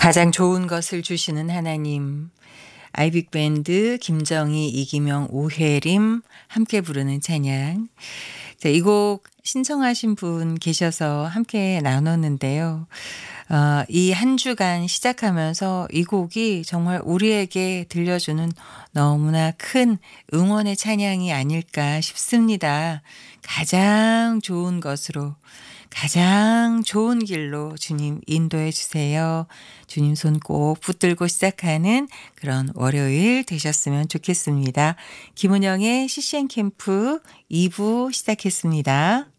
가장 좋은 것을 주시는 하나님. 아이빅밴드 김정희, 이기명, 오혜림 함께 부르는 찬양. 자, 이 곡 신청하신 분 계셔서 함께 나눴는데요. 이 한 주간 시작하면서 이 곡이 정말 우리에게 들려주는 너무나 큰 응원의 찬양이 아닐까 싶습니다. 가장 좋은 것으로, 가장 좋은 길로 주님 인도해 주세요. 주님 손 꼭 붙들고 시작하는 그런 월요일 되셨으면 좋겠습니다. 김은영의 CCN 캠프 2부 시작했습니다.